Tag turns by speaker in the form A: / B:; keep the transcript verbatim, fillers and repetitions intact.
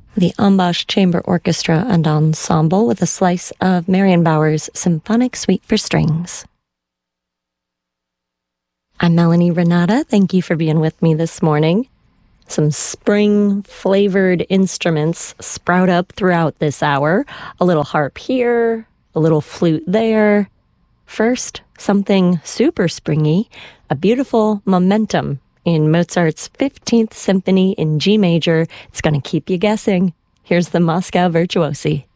A: the Ambash Chamber Orchestra and Ensemble with a slice of Marion Bauer's Symphonic Suite for Strings. I'm Melanie Renata. Thank you for being with me this morning. Some spring-flavored instruments sprout up throughout this hour. A little harp here, a little flute there. First, something super springy, a beautiful momentum in Mozart's fifteenth Symphony in G major. It's going to keep you guessing. Here's the Moscow Virtuosi.